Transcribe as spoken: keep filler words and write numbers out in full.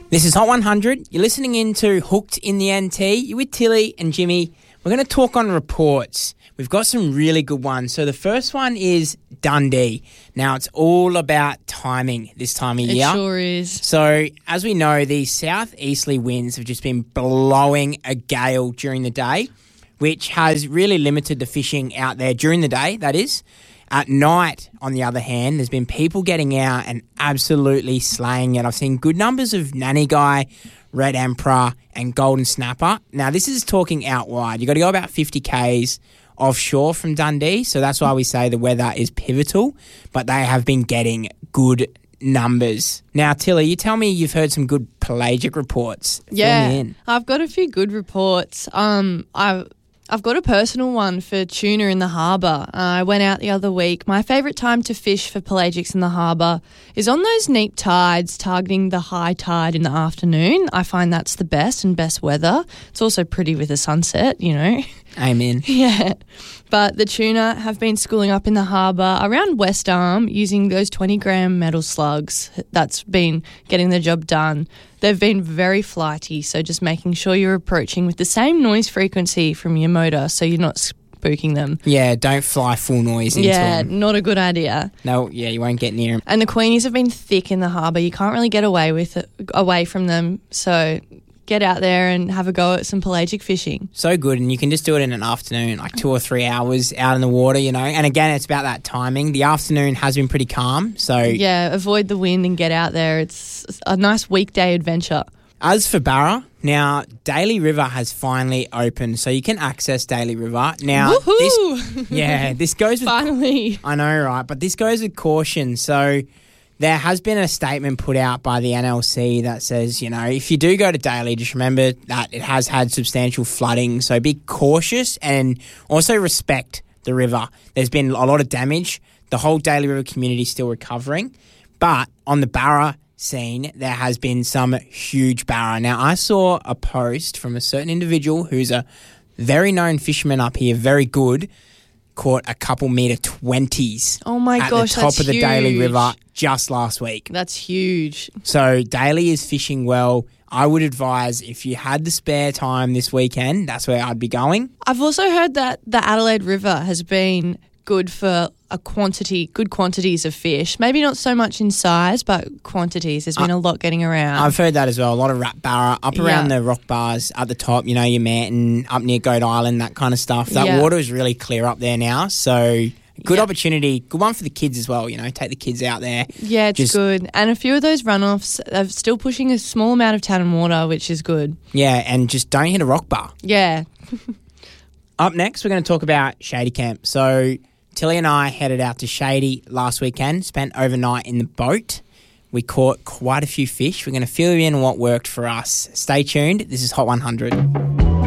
This is Hot one hundred. You're listening into Hooked in the N T. You're with Tilly and Jimmy. We're going to talk on reports. We've got some really good ones. So the first one is Dundee. Now, it's all about timing this time of It year. It sure is. So, as we know, these southeasterly winds have just been blowing a gale during the day, which has really limited the fishing out there during the day, that is. At night, on the other hand, there's been people getting out and absolutely slaying it. I've seen good numbers of Nanny Guy, Red Emperor and Golden Snapper. Now, this is talking out wide. You've got to go about fifty kays offshore from Dundee, so that's why we say the weather is pivotal, but they have been getting good numbers. Now, Tilly, you tell me you've heard some good pelagic reports. Fill Yeah, me in. I've got a few good reports. Um, I've I've got a personal one for tuna in the harbour. Uh, I went out the other week. My favourite time to fish for pelagics in the harbour is on those neap tides targeting the high tide in the afternoon. I find that's the best and best weather. It's also pretty with the sunset, you know. Amen. Yeah. But the tuna have been schooling up in the harbour around West Arm using those twenty gram metal slugs. That's been getting the job done. They've been very flighty, so just making sure you're approaching with the same noise frequency from your motor so you're not spooking them. Yeah, don't fly full noise into Yeah, them. not a good idea. No, yeah, you won't get near them. And the queenies have been thick in the harbour. You can't really get away with it, away from them, so get out there and have a go at some pelagic fishing. So good, and you can just do it in an afternoon, like two or three hours out in the water, you know. And again, it's about that timing. The afternoon has been pretty calm, so... Yeah, avoid the wind and get out there. It's a nice weekday adventure. As for Barra, now, Daly River has finally opened, so you can access Daly River. Now, Woohoo! this... Yeah, this goes with... Finally. I know, right? But this goes with caution, so... There has been a statement put out by the N L C that says, you know, if you do go to Daly, just remember that it has had substantial flooding. So be cautious and also respect the river. There's been a lot of damage. The whole Daly River community is still recovering. But on the Barra scene, there has been some huge Barra. Now, I saw a post from a certain individual who's a very known fisherman up here, very good, caught a couple metre twenties Oh my at gosh, the top that's of the huge. Daly River just last week. That's huge. So Daly is fishing well. I would advise if you had the spare time this weekend, that's where I'd be going. I've also heard that the Adelaide River has been good for a quantity, good quantities of fish. Maybe not so much in size, but quantities. There's been I, a lot getting around. I've heard that as well. A lot of rat barra up around Yeah. the rock bars at the top, you know, your mountain, up near Goat Island, that kind of stuff. That Yeah. water is really clear up there now. So good Yeah. opportunity. Good one for the kids as well, you know, take the kids out there. Yeah, it's Just- good. And a few of those runoffs are still pushing a small amount of tan and water, which is good. Yeah, and just don't hit a rock bar. Yeah. Up next, we're going to talk about Shady Camp. So Tilly and I headed out to Shady last weekend, spent overnight in the boat. We caught quite a few fish. We're going to fill you in on what worked for us. Stay tuned. This is Hot one hundred.